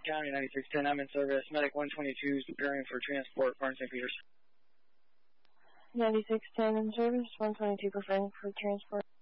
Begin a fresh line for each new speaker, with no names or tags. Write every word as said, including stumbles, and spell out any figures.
County ninety-six ten, I'm in service. Medic one twenty-two is preparing for transport, Barnes Saint Peters.
ninety-six ten in service, one twenty-two preparing for transport.